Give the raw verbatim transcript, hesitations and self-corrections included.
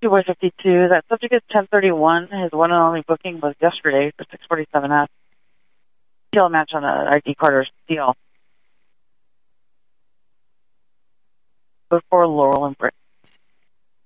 Two boy fifty-two. That subject is ten thirty-one. His one and only booking was yesterday for six forty-seven S. Deal match on the I D Carter Steel. Before Laurel and Britt.